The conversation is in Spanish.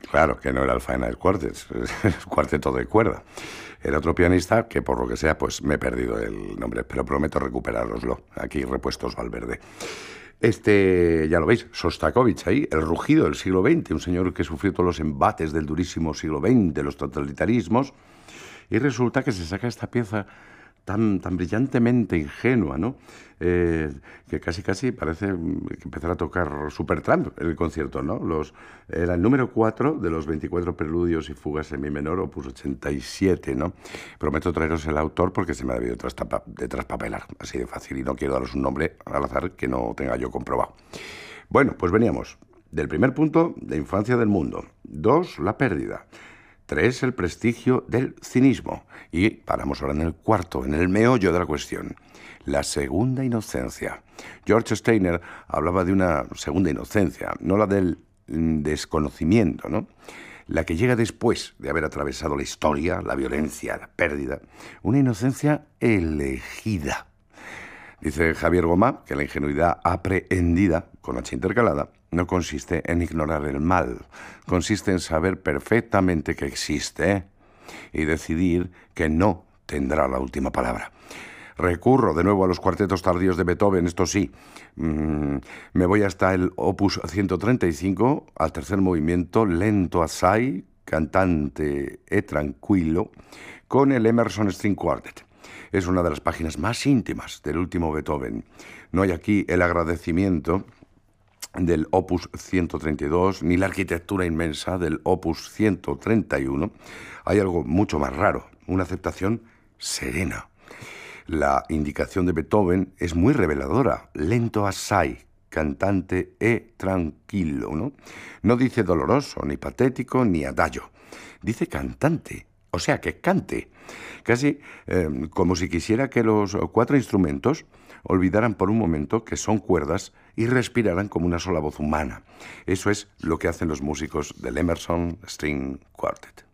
Claro, que no era el Final Quartet, el cuarteto de cuerda. Era otro pianista que, por lo que sea, pues me he perdido el nombre, pero prometo recuperároslo. Aquí repuestos Valverde. Ya lo veis, Sostakovich ahí, el rugido del siglo XX, un señor que sufrió todos los embates del durísimo siglo XX, los totalitarismos, y resulta que se saca esta pieza tan brillantemente ingenua, ¿no? Que casi parece que empezar a tocar Supertramp en el concierto, ¿no? Era el número 4 de los 24 preludios y fugas en mi menor, opus 87, ¿no? Prometo traeros el autor porque se me ha debido de traspapelar, así de fácil, y no quiero daros un nombre al azar que no tenga yo comprobado. Bueno, pues veníamos del primer punto, la infancia del mundo. 2, la pérdida. 3, el prestigio del cinismo. Y paramos ahora en el cuarto, en el meollo de la cuestión. La segunda inocencia. George Steiner hablaba de una segunda inocencia, no la del desconocimiento, ¿no? La que llega después de haber atravesado la historia, la violencia, la pérdida. Una inocencia elegida. Dice Javier Gomá que la ingenuidad aprehendida, con H intercalada, no consiste en ignorar el mal, consiste en saber perfectamente que existe y decidir que no tendrá la última palabra. Recurro de nuevo a los cuartetos tardíos de Beethoven, esto sí. Me voy hasta el opus 135, al tercer movimiento, lento assai, cantante e tranquilo, con el Emerson String Quartet. Es una de las páginas más íntimas del último Beethoven. No hay aquí el agradecimiento del opus 132, ni la arquitectura inmensa del opus 131. Hay algo mucho más raro, una aceptación serena. La indicación de Beethoven es muy reveladora. Lento assai, cantante e tranquilo, ¿no? No dice doloroso, ni patético, ni adagio. Dice cantante, o sea, que cante. Casi como si quisiera que los 4 instrumentos olvidaran por un momento que son cuerdas y respiraran como una sola voz humana. Eso es lo que hacen los músicos del Emerson String Quartet.